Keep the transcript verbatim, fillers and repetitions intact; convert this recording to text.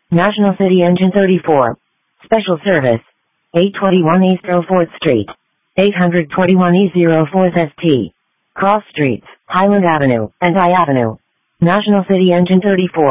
National City Engine thirty-four. Special Service. eight twenty-one East oh fourth Street. eight twenty-one East oh fourth S T. Cross Streets, Highland Avenue, and I Avenue. National City Engine thirty-four.